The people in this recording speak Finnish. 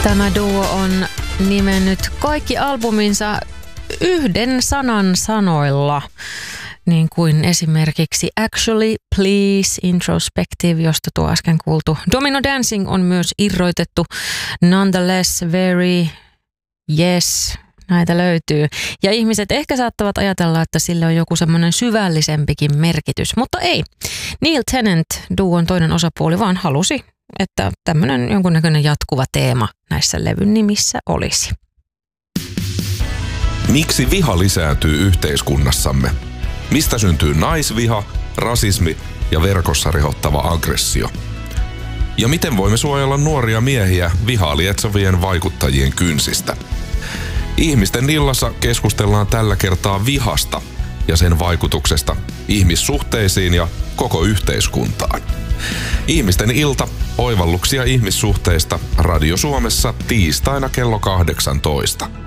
Tämä duo on nimennyt kaikki albuminsa yhden sanan sanoilla, niin kuin esimerkiksi Actually, Please, Introspective, josta tuo äsken kuultu Domino Dancing on myös irroitettu, Nonetheless, Very, Yes, näitä löytyy. Ja ihmiset ehkä saattavat ajatella, että sillä on joku semmoinen syvällisempikin merkitys, mutta ei. Neil Tennant, duon toinen osapuoli, vaan halusi, että tämmöinen jonkunnäköinen jatkuva teema näissä levyn nimissä olisi. Miksi viha lisääntyy yhteiskunnassamme? Mistä syntyy naisviha, rasismi ja verkossa rehottava aggressio? Ja miten voimme suojella nuoria miehiä vihaa lietsovien vaikuttajien kynsistä? Ihmisten illassa keskustellaan tällä kertaa vihasta ja sen vaikutuksesta ihmissuhteisiin ja koko yhteiskuntaan. Ihmisten ilta, oivalluksia ihmissuhteista Radio Suomessa tiistaina kello 18.